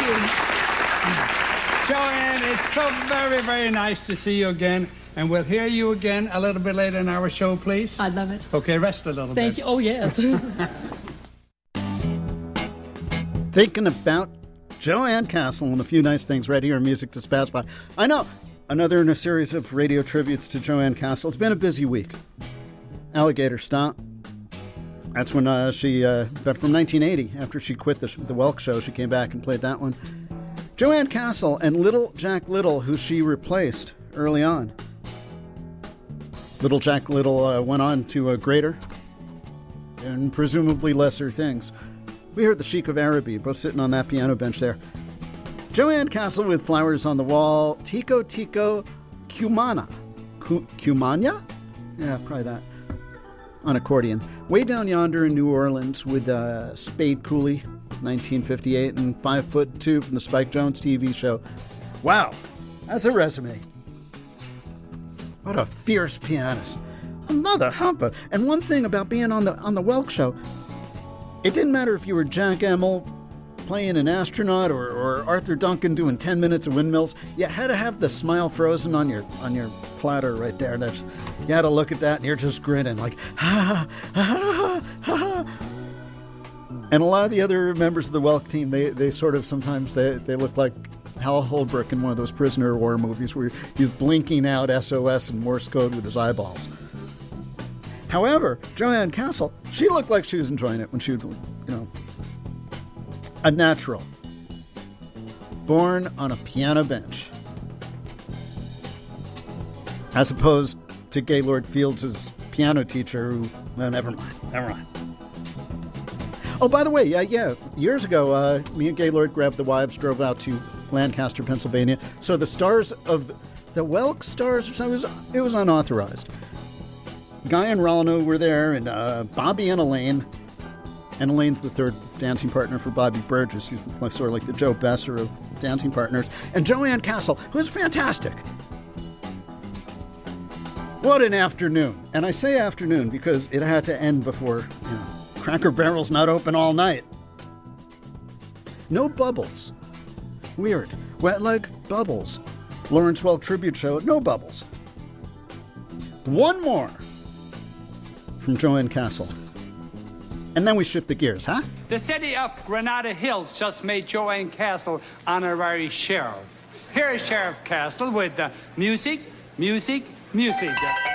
Joanne, it's so very, very nice to see you again. And we'll hear you again a little bit later in our show, please. I love it. Okay, rest a little bit. Thank you. Oh, yes. Thinking about Joanne Castle and a few nice things right here in Music to Pass By. I know, another in a series of radio tributes to Joanne Castle. It's been a busy week. Alligator Stomp. That's when she, but from 1980, after she quit the Welk show, she came back and played that one. Joanne Castle and Little Jack Little, who she replaced early on. Little Jack Little went on to greater and presumably lesser things. We heard the Sheik of Araby, both sitting on that piano bench there. Joanne Castle with Flowers on the Wall, Tico Tico Cumana. Cumania? Yeah, probably that. On accordion. Way Down Yonder in New Orleans with Spade Cooley, 1958, and 5'2" from the Spike Jones TV show. Wow, that's a resume. What a fierce pianist. A mother humper. And one thing about being on the Welk show, it didn't matter if you were Jack Emmel playing an astronaut or Arthur Duncan doing 10 minutes of windmills. You had to have the smile frozen on your platter right there. You had to look at that and you're just grinning like, ha, ha, ha, ha, ha. And a lot of the other members of the Welk team, they sort of sometimes they look like Hal Holbrook in one of those prisoner of war movies where he's blinking out SOS and Morse code with his eyeballs. However, Joanne Castle, she looked like she was enjoying it when she was, a natural. Born on a piano bench. As opposed to Gaylord Fields' piano teacher who, well, never mind. Oh, by the way, years ago, me and Gaylord grabbed the wives, drove out to Lancaster, Pennsylvania. So the stars of the Welk Stars or something, it was unauthorized. Guy and Rolno were there, and Bobby and Elaine. And Elaine's the third dancing partner for Bobby Burgess. He's sort of like the Joe Besser of dancing partners. And Joanne Castle, who was fantastic. What an afternoon. And I say afternoon because it had to end before, Cracker Barrel's not open all night. No bubbles. Weird. Wet Leg, bubbles. Lawrence Welk tribute show, no bubbles. One more from Joanne Castle. And then we shift the gears, huh? The city of Granada Hills just made Joanne Castle honorary sheriff. Here is Sheriff Castle with music.